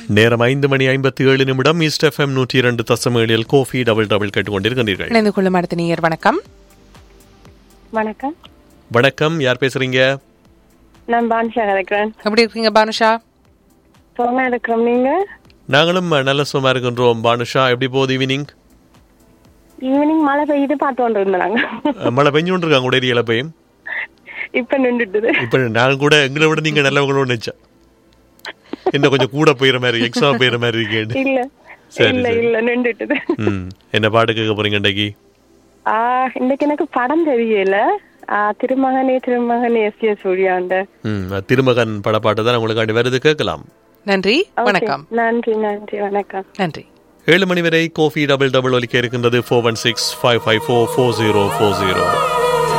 நேரம் 5:57 east FM 102.7 Kofi double double கேட்டுக்கொண்டிருக்கிறீர்கள். இணைந்து கொள்ளும் அடுத்த நேயர். வணக்கம். வணக்கம். வணக்கம், யார் பேசுறீங்க? நான் பானுஷா இருக்கிறேன். எப்படி இருக்கீங்க பானுஷா? சும்மா இருக்கிறோம். நீங்க? நாங்களும் நல்ல சும்மா இருக்கின்றோம். பானுஷா, எப்படி போகுது ஈவினிங்? ஈவினிங் மழை பெய்யுது, பார்த்து கொண்டு இருந்தாங்க. மழை பெஞ்சோண்டு இருக்காங்க கூட ஏரியால போய். இப்ப நின்றுட்டுது. இப்ப நான் கூட எங்களை விட நீங்க நல்லவங்களோட நினைச்சேன். என்ன கொஞ்சம் கூட போயிற மாதிரி, எக்ஸ்ட்ரா போயிற மாதிரி இருக்கேன். இல்ல இல்ல இல்ல நின்றுட்டுது. என்ன பாட்டு கேட்க போறீங்க இன்றைக்கு? இன்னைக்கு எனக்கு படம் தெரியல. திருமகனே திருமகனே எஸ் சூர்யாண்ட திருமகன் படப்பாட்டு தான் உங்களுக்காண்டி வருது, கேட்கலாம். நன்றி, வணக்கம். நன்றி நன்றி, வணக்கம். நன்றி. 7 மணி வரை கோஃபி டபுள் டபுள் ஒலிக்க இருக்கின்றது. 416-554-4040.